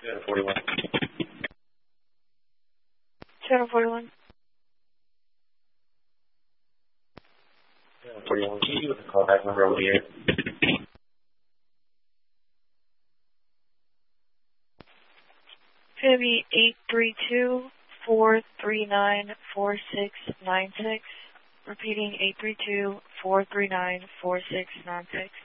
241. Channel 41. 41. Can you give us a callback number over here? It's going to be 832-439-4696. Repeating 832-439-4696.